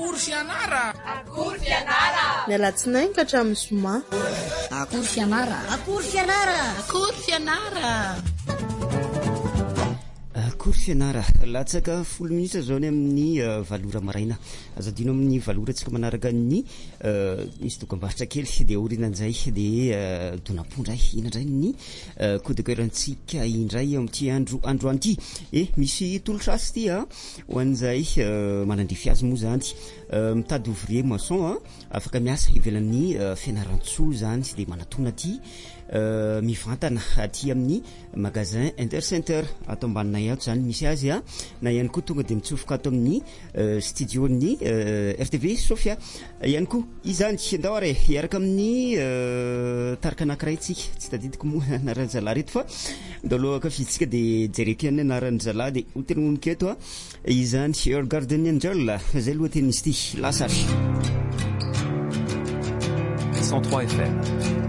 Akory fianara. Akory fianara. Mialatsinainy ka hatramin'ny zoma. Akory fianara. Akory fianara. Akory fianara. Akory fianara. Latsaka 10 minitra zao ny amin'ny valora maraina. Azadino amin'ny valora tsika manaraka ny misy dokam-barotra kely dia orinan'izay dia donam-pondray inandray ny coup de cœur-ntsika indray amin'ity andro anty. Misy tolotrasy ty ho an'izay manandrify azy moa zany mitady ouvrier maçon afaka miasa ivelan'ny fianaran-tsoa zany dia manatona ty mivantana aty amin'ny magasin Intercenter ato ambaninay ato zany misy azy na ihany koa tonga dia mitsofoka ato amin'ny studio-ny RTV Sofia ihany koa izany ndao are hiaraka amin'ny tarika anankiray tsika tsy tadidiko moa anaran'ny zalahy reto fa ndao aloha kafitsika dia jereko ihany anaran'ny zalahy dia ho tena onoketo izany Your Garden Angel zay lohatenin'izy ity lasary 103 FM